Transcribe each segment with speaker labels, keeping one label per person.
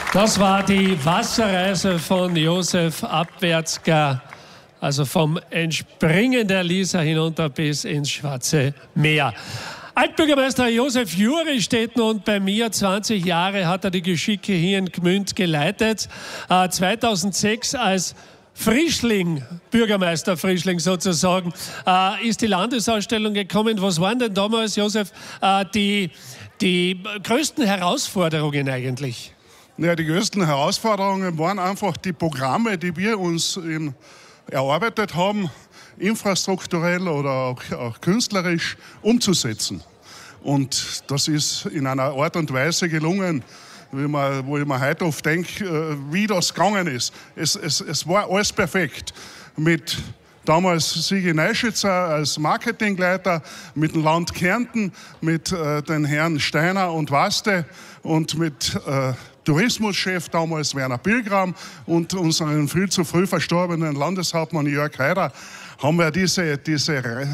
Speaker 1: Das war die Wasserreise von Josef Abwärtsger, also vom Entspringen der Lisa hinunter bis ins Schwarze Meer. Altbürgermeister Josef Juri steht nun bei mir. 20 Jahre hat er die Geschicke hier in Gmünd geleitet. 2006 als Frischling, Bürgermeister-Frischling sozusagen, ist die Landesausstellung gekommen. Was waren denn damals, Josef, die größten Herausforderungen eigentlich?
Speaker 2: Ja, die größten Herausforderungen waren einfach die Programme, die wir uns erarbeitet haben, infrastrukturell oder auch künstlerisch umzusetzen. Und das ist in einer Art und Weise gelungen, wo ich mir heute oft denke, wie das gegangen ist. Es war alles perfekt. Mit damals Sigi Neuschützer als Marketingleiter, mit dem Land Kärnten, mit den Herren Steiner und Waste und mit Tourismuschef damals Werner Pilgram und unseren viel zu früh verstorbenen Landeshauptmann Jörg Haider haben wir dieses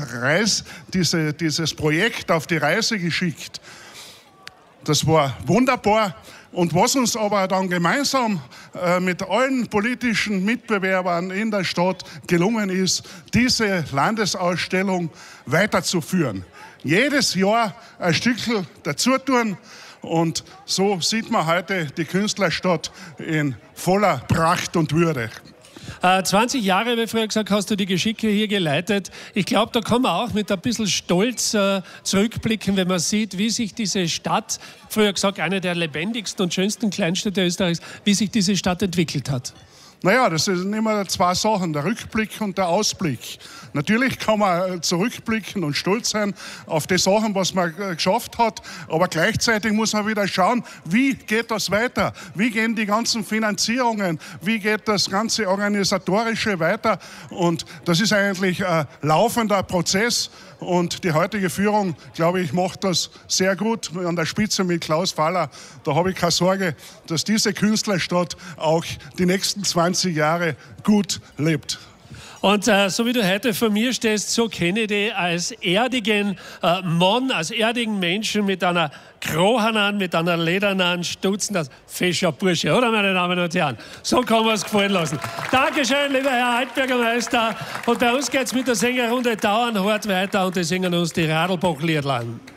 Speaker 2: Projekt auf die Reise geschickt. Das war wunderbar. Und was uns aber dann gemeinsam mit allen politischen Mitbewerbern in der Stadt gelungen ist, diese Landesausstellung weiterzuführen. Jedes Jahr ein Stückchen dazu tun. Und so sieht man heute die Künstlerstadt in voller Pracht und Würde.
Speaker 1: 20 Jahre, wie früher gesagt, hast du die Geschicke hier geleitet. Ich glaube, da kann man auch mit ein bisschen Stolz zurückblicken, wenn man sieht, wie sich diese Stadt, früher gesagt, eine der lebendigsten und schönsten Kleinstädte Österreichs, wie sich diese Stadt entwickelt hat.
Speaker 2: Naja, das sind immer zwei Sachen, der Rückblick und der Ausblick. Natürlich kann man zurückblicken und stolz sein auf die Sachen, was man geschafft hat, aber gleichzeitig muss man wieder schauen, wie geht das weiter? Wie gehen die ganzen Finanzierungen? Wie geht das ganze Organisatorische weiter? Und das ist eigentlich ein laufender Prozess. Und die heutige Führung, glaube ich, macht das sehr gut. An der Spitze mit Klaus Faller, da habe ich keine Sorge, dass diese Künstlerstadt auch die nächsten 20 Jahre gut lebt.
Speaker 1: Und so wie du heute vor mir stehst, so kenne ich dich als erdigen Mann, als erdigen Menschen mit einer Kronen, mit einer ledernen Stutzen, das fescher Bursche, oder meine Damen und Herren? So kann man es gefallen lassen. Dankeschön, lieber Herr Altbürgermeister. Und bei uns geht es mit der Sängerrunde dauernd hart weiter und die singen uns die Radlbach-Liedlein.